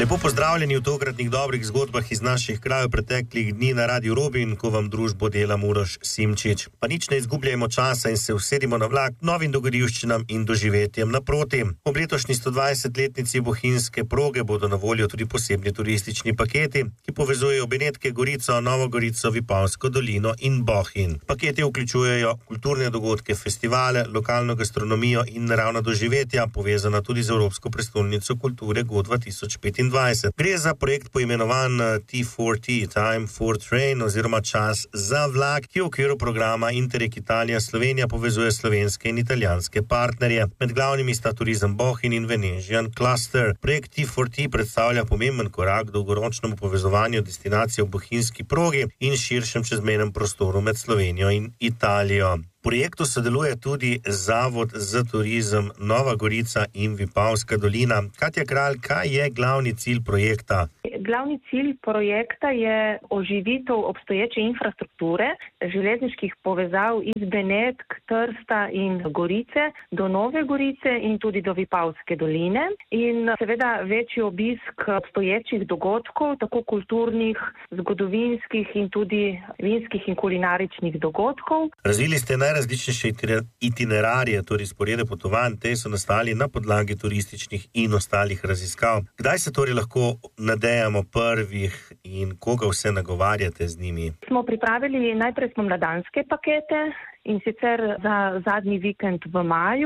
Lepo pozdravljeni v tokratnih dobrih zgodbah iz naših krajev preteklih dni na Radiu Robin, ko vam družbo dela Uroš Simčič. Pa nič ne izgubljajmo časa in se usedimo na vlak novim dogodivščinam in doživetjem naproti. Ob letošnji 120-letnici bohinjske proge bodo na voljo tudi posebni turistični paketi, ki povezujejo Benetke, Gorico, Novo Gorico, Vipavsko dolino in Bohinj. Paketi vključujejo kulturne dogodke, festivale, lokalno gastronomijo in naravna doživetja, povezana tudi z Evropsko prestolnico kulture GO 2025. Gre za projekt poimenovan T4T, Time for Train, oziroma čas za vlak, ki v okviru programa Interreg Italija Slovenija povezuje slovenske in italijanske partnerje. Med glavnimi sta turizem Bohinj in Venetian Cluster. Projekt T4T predstavlja pomemben korak k dolgoročnemu povezovanju destinacije v bohinjski progi in širšem čezmejnem prostoru med Slovenijo in Italijo. V projektu sodeluje tudi Zavod za turizem Nova Gorica in Vipavska dolina. Katja Kralj, kaj je glavni cilj projekta? Glavni cilj projekta je oživitev obstoječe infrastrukture, železniških povezav iz Benetk, Trsta in Gorice do Nove Gorice in tudi do Vipavske doline in seveda večji obisk obstoječih dogodkov, tako kulturnih, zgodovinskih in tudi vinskih in kulinaričnih dogodkov. Razvili ste najrazličnejše itinerarije, torej sporede potovanj, te so nastali na podlagi turističnih in ostalih raziskav. Kdaj se torej lahko nadejamo prvih in koga vse nagovarjate z njimi? Smo pripravili najprej spomladanske pakete in sicer za zadnji vikend v maju.